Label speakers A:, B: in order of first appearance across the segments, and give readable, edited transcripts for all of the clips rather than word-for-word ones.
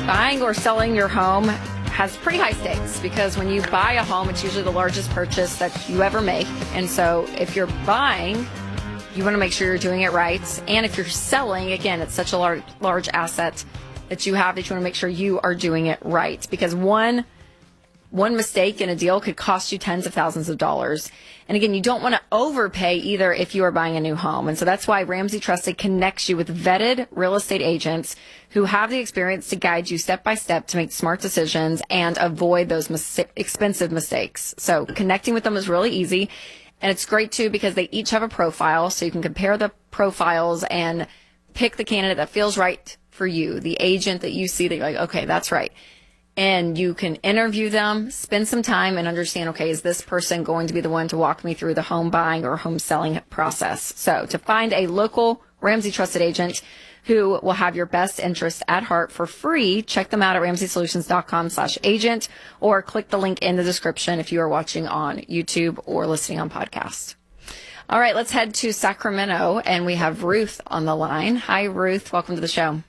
A: Buying or selling your home has pretty high stakes because when you buy a home, it's usually the largest purchase that you ever make. And so if you're buying, you want to make sure you're doing it right. And if you're selling, again, it's such a large asset that you have that you want to make sure you are doing it right. Because one mistake in a deal could cost you tens of thousands of dollars. And again, you don't want to overpay either if you are buying a new home. And so that's why Ramsey Trusted connects you with vetted real estate agents who have the experience to guide you step by step to make smart decisions and avoid those expensive mistakes. So connecting with them is really easy. And it's great too because they each have a profile. So you can compare the profiles and pick the candidate that feels right for you, the agent that you see that you're like, okay, that's right. And you can interview them, spend some time and understand, okay, is this person going to be the one to walk me through the home buying or home selling process? So to find a local Ramsey Trusted agent who will have your best interest at heart for free, check them out at RamseySolutions.com/agent or click the link in the description if you are watching on YouTube or listening on podcast. All right, let's head to Sacramento and we have Ruth on the line. Hi, Ruth. Welcome to the show.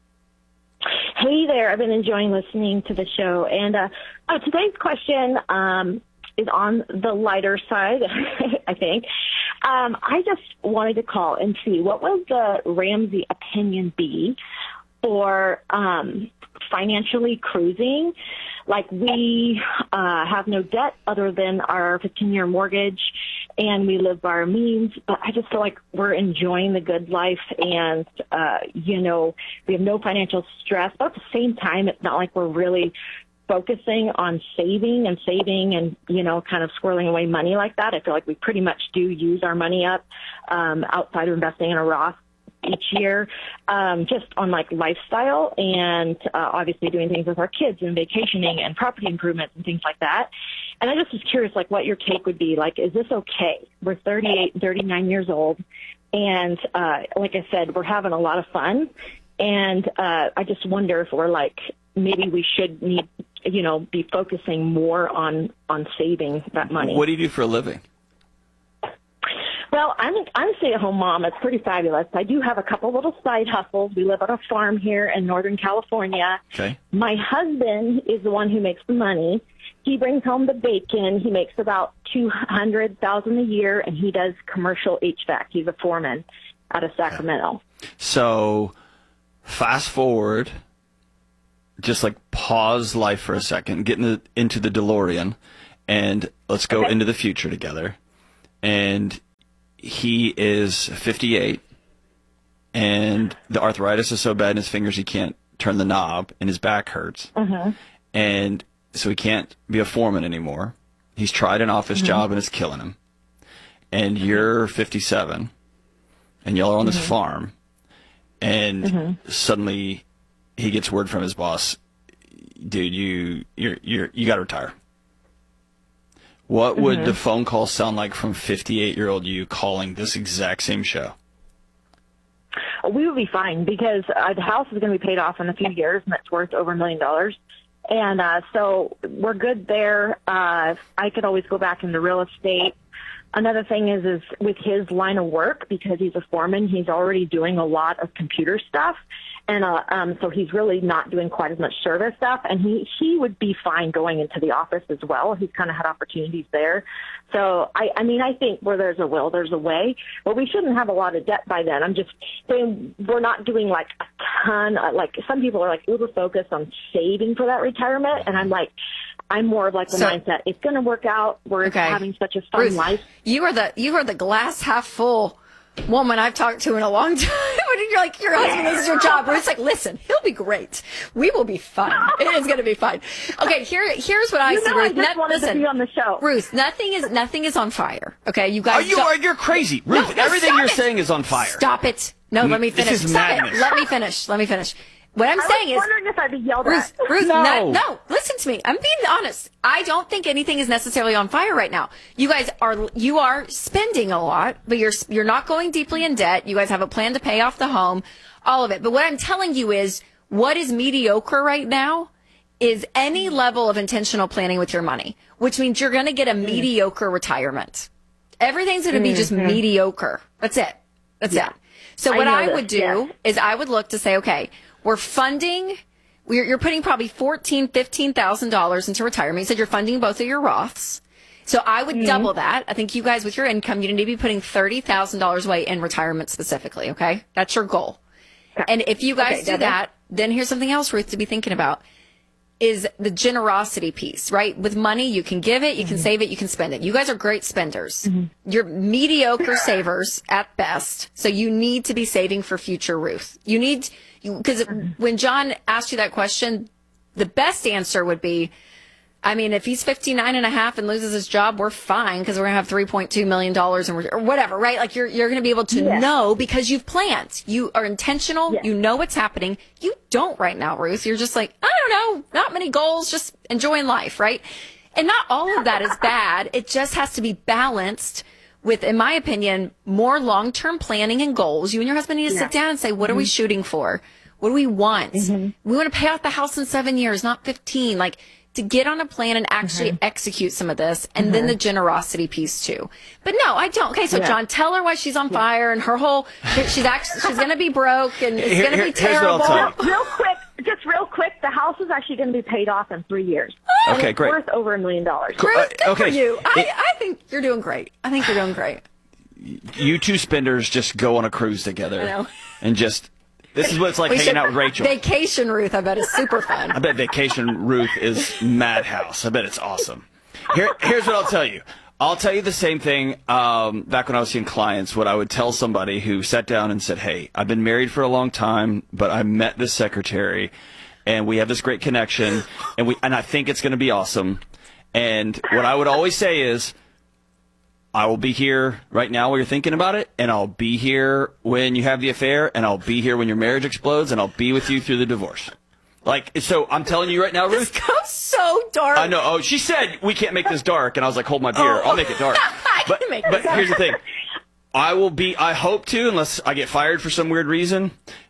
B: Hey there. I've been enjoying listening to the show. And today's question is on the lighter side, I think. I just wanted to call and see what would the Ramsey opinion be for financially cruising. Like we have no debt other than our 15-year mortgage, and we live by our means. But I just feel like we're enjoying the good life, and we have no financial stress. But at the same time, it's not like we're really focusing on saving and kind of squirreling away money like that. I feel like we pretty much do use our money up outside of investing in a Roth each year, just on like lifestyle and obviously doing things with our kids and vacationing and property improvements and things like that. And I just was curious, like, what your take would be. Like, is this okay? We're 38 and 39 years old, and like I said, we're having a lot of fun. And I just wonder if we're like, maybe we should be focusing more on saving that money.
C: What do you do for a living?
B: Well, I'm a stay-at-home mom. It's pretty fabulous. I do have a couple little side hustles. We live on a farm here in Northern California.
C: Okay.
B: My husband is the one who makes the money. He brings home the bacon. He makes about $200,000 a year, and he does commercial HVAC. He's a foreman out of Sacramento.
C: So, fast forward, just like pause life for a second, get into the DeLorean, and let's go into the future together. And he is 58, and the arthritis is so bad in his fingers he can't turn the knob, and his back hurts. And so he can't be a foreman anymore. He's tried an office job, and it's killing him. And you're 57, and y'all are on this farm, and suddenly he gets word from his boss, dude, you got to retire. What would the phone call sound like from 58-year-old you calling this exact same show?
B: We would be fine because the house is going to be paid off in a few years, and it's worth over $1 million. And so we're good there. I could always go back into real estate. Another thing is with his line of work, because he's a foreman, he's already doing a lot of computer stuff. And so he's really not doing quite as much service stuff. And he would be fine going into the office as well. He's kind of had opportunities there. So, I mean, I think where there's a will, there's a way. But we shouldn't have a lot of debt by then. I'm just saying we're not doing like a ton. Like some people are like uber focused on saving for that retirement. And I'm more of like the mindset. It's going to work out. We're having such a fun
A: Ruth,
B: life.
A: You are the glass half full woman I've talked to in a long time. When you're like, your husband, this is your job. Ruth's like, listen, he'll be great. We will be fine. It is going to be fine. Okay, here's what I see.
B: Ruth, I just wanted to be on the show.
A: Ruth, nothing is on fire. Okay, you guys.
C: You're crazy, Ruth. Everything you're saying is on fire.
A: Stop it. No, let me finish.
C: This is madness.
A: Let me finish. What I'm saying is,
B: I was wondering if I'd be yelled
A: Ruth,
B: at.
A: Ruth,
C: no.
A: no, listen to me. I'm being honest. I don't think anything is necessarily on fire right now. You are spending a lot, but you're not going deeply in debt. You guys have a plan to pay off the home, all of it. But what I'm telling you is, what is mediocre right now is any level of intentional planning with your money, which means you're going to get a mediocre retirement. Everything's going to be just mediocre. That's it. That's it. So what I would do is I would look to say, okay, we're funding you're putting probably $14,000-$15,000 into retirement. You said you're funding both of your Roths. So I would double that. I think you guys, with your income, you need to be putting $30,000 away in retirement specifically, okay? That's your goal. Okay. And if you guys do that, then here's something else, Ruth, to be thinking about, is the generosity piece, right? With money, you can give it, you can save it, you can spend it. You guys are great spenders. You're mediocre savers at best. So you need to be saving for future, Ruth. You need, because when John asked you that question, the best answer would be, I mean, if he's 59 and a half and loses his job, we're fine because we're going to have $3.2 million or whatever, right? Like you're going to be able to know because you've planned. You are intentional. You know what's happening. You don't right now, Ruth. You're just like, I don't know, not many goals, just enjoying life, right? And not all of that is bad. It just has to be balanced with, in my opinion, more long-term planning and goals. You and your husband need to sit down and say, what are we shooting for? What do we want? We want to pay off the house in 7 years, not 15. Like, to get on a plan and actually execute some of this, and then the generosity piece too. But no, I don't. Okay, so John, tell her why she's on fire and her whole, she's going to be broke and it's going to be terrible.
B: Real quick, the house is actually going to be paid off in 3 years.
C: Okay,
B: it's
C: great.
B: Worth over $1 million.
A: Ruth, good for you. I think you're doing great. I think you're doing great.
C: You two spenders just go on a cruise together.
A: I know.
C: And just... This is what it's like hanging out with Rachel.
A: Vacation Ruth, I bet, is super fun.
C: I bet Vacation Ruth is madhouse. I bet it's awesome. Here's what I'll tell you. I'll tell you the same thing back when I was seeing clients, what I would tell somebody who sat down and said, hey, I've been married for a long time, but I met this secretary, and we have this great connection, and I think it's going to be awesome. And what I would always say is, I will be here right now while you're thinking about it, and I'll be here when you have the affair, and I'll be here when your marriage explodes, and I'll be with you through the divorce. Like, so I'm telling you right now, Ruth.
A: This goes so dark.
C: I know. Oh, she said we can't make this dark, and I was like, hold my beer. I'll make it dark. But here's the thing. I hope to, unless I get fired for some weird reason,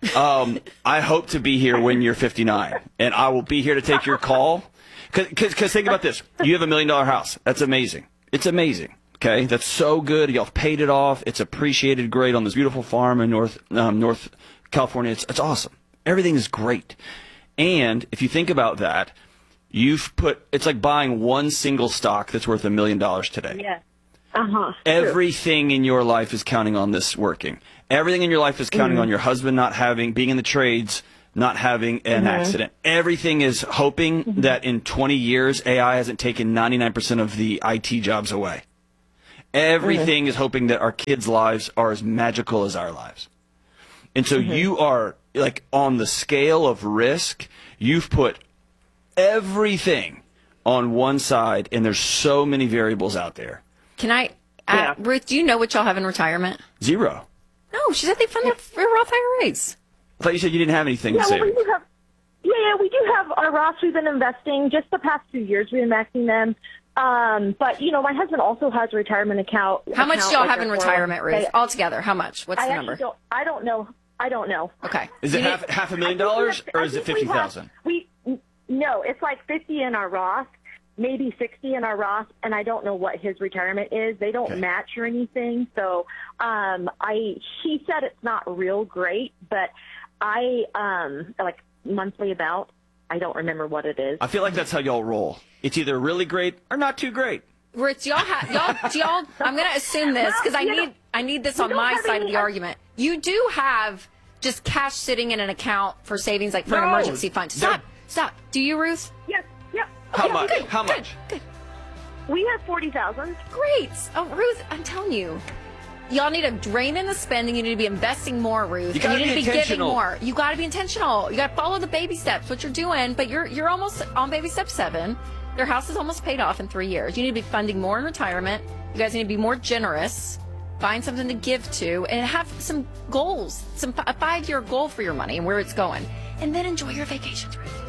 C: I hope to be here when you're 59, and I will be here to take your call. Because think about this. You have $1 million house. That's amazing. It's amazing. Okay, that's so good. Y'all paid it off. It's appreciated great on this beautiful farm in North California. It's awesome. Everything is great. And if you think about that, it's like buying one single stock that's worth $1 million today.
B: Yeah.
C: Everything in your life is counting on this working. Everything in your life is counting on your husband being in the trades, not having an accident. Everything is hoping that in 20 years, AI hasn't taken 99% of the IT jobs away. Everything is hoping that our kids' lives are as magical as our lives. And so you are, like, on the scale of risk, you've put everything on one side, and there's so many variables out there.
A: Can I, Ruth, do you know what y'all have in retirement?
C: Zero.
A: No, she said they fund their Roth IRAs.
C: I thought you said you didn't have anything to save.
B: We do have, we do have our Roths. We've been investing just the past 2 years. We've been maxing them. But, you know, my husband also has a retirement account.
A: How much do y'all have in retirement, Ruth? Altogether, how much? What's the number?
B: I don't know.
A: Okay.
C: Is it half $500,000 or is it 50,000?
B: No, it's like 50 in our Roth, maybe 60 in our Roth, and I don't know what his retirement is. They don't match or anything. So, he said it's not real great, but like monthly about, I don't remember what it is.
C: I feel like that's how y'all roll. It's either really great or not too great.
A: Rich, do y'all, I'm going to assume this because I need this on my side of the argument. You do have just cash sitting in an account for savings, like for an emergency fund. Stop. Do you, Ruth?
B: Yes. Yep.
C: How much? How much?
A: Good.
B: We have 40,000.
A: Great. Oh, Ruth, I'm telling you. Y'all need to rein in the spending. You need to be investing more, Ruth.
C: You need to be
A: giving more. You got to be intentional. You got to follow the baby steps, what you're doing. But you're almost on baby step 7. Their house is almost paid off in 3 years. You need to be funding more in retirement. You guys need to be more generous. Find something to give to, and have some goals, a 5-year goal for your money and where it's going. And then enjoy your vacations, Ruth.